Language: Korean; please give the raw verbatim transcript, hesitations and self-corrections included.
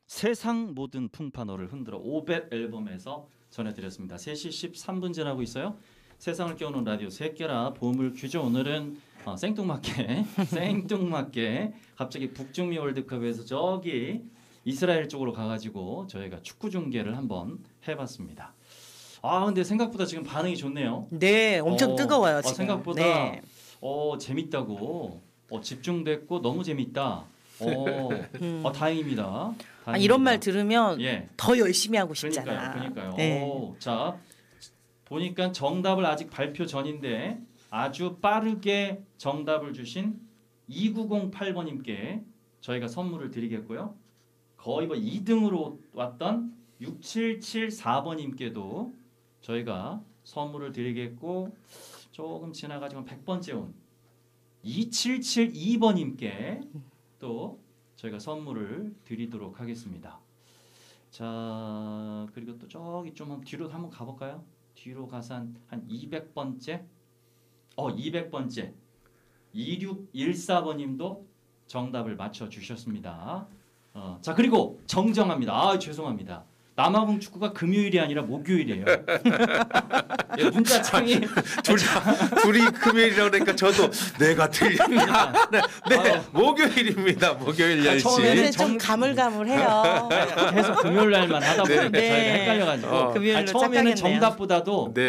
세상 모든 풍파 너를 흔들어 오백 앨범에서 전해드렸습니다. 세 시 십삼 분 지나고 있어요. 세상을 깨우는 라디오 새끼라 보물 퀴즈. 오늘은 어, 생뚱맞게 생뚱맞게 갑자기 북중미 월드컵에서 저기 이스라엘 쪽으로 가가지고 저희가 축구 중계를 한번 해봤습니다. 아 근데 생각보다 지금 반응이 좋네요. 네, 엄청 어, 뜨거워요 어, 지금. 생각보다 네. 어, 재밌다고 어, 집중됐고 너무 재밌다. 어, 음. 어, 다행입니다. 아, 다행입니다. 이런 말 들으면 예. 더 열심히 하고 싶잖아. 그러니까요. 그러니까요. 네. 오, 자 보니까 정답을 아직 발표 전인데 아주 빠르게 정답을 주신 이구공팔 번님께 저희가 선물을 드리겠고요. 거의 뭐 이 등으로 왔던 육칠칠사 번님께도 저희가 선물을 드리겠고 조금 지나가지고 백 번째 온 이칠칠이 번님께 또 저희가 선물을 드리도록 하겠습니다. 자 그리고 또 저기 좀 뒤로 한번 가볼까요? 뒤로 가서 한, 한 이백 번째 어 이백 번째 이육일사 번님도 정답을 맞춰주셨습니다. 어, 자 그리고 정정합니다. 아 죄송합니다. 남아공 축구가 금요일이 아니라 목요일이에요. 예, 문자창이 둘이, 둘이 금요일이라고 그러니까 저도 내가 틀렸나? 네, 네 아유. 목요일입니다. 목요일 아, 열 시. 처음에는 요새 좀 정- 가물가물해요. 계속 금요일 날만 하다 보니까 네. 저희가 헷갈려가지고 어. 금요일로 아니, 처음에는 착각했네요. 정답보다도 네.